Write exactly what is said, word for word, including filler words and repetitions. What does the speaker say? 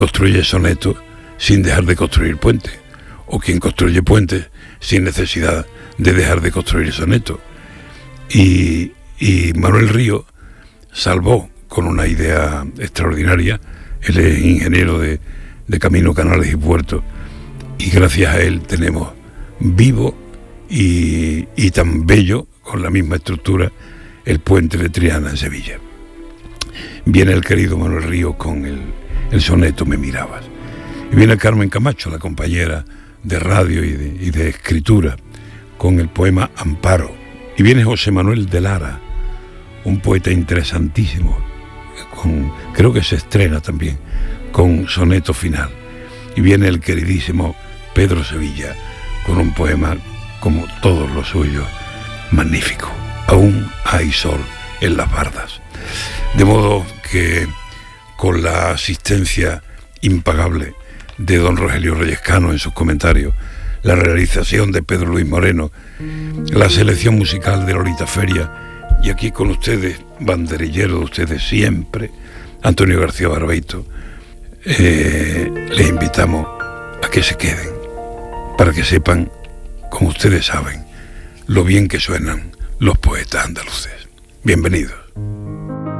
construye sonetos sin dejar de construir puentes, o quien construye puentes sin necesidad de dejar de construir sonetos. Y, y Manuel Ríos salvó con una idea extraordinaria. Él es ingeniero de, de caminos, canales y puertos, y gracias a él tenemos vivo y, y tan bello, con la misma estructura, el puente de Triana en Sevilla. Viene el querido Manuel Ríos con el, el soneto Me mirabas. Y viene Carmen Camacho, la compañera de radio y de, y de escritura, con el poema Amparo. Y viene José Manuel de Lara, un poeta interesantísimo, con, creo que se estrena también, con soneto final. Y viene el queridísimo Pedro Sevilla, con un poema, como todos los suyos, magnífico. Aún hay sol en las bardas. De modo que, con la asistencia impagable de don Rogelio Reyescano en sus comentarios, la realización de Pedro Luis Moreno, la selección musical de Lolita Feria, y aquí con ustedes, banderillero de ustedes siempre, Antonio García Barbeito, eh, les invitamos a que se queden, para que sepan, como ustedes saben, lo bien que suenan los poetas andaluces. Bienvenidos.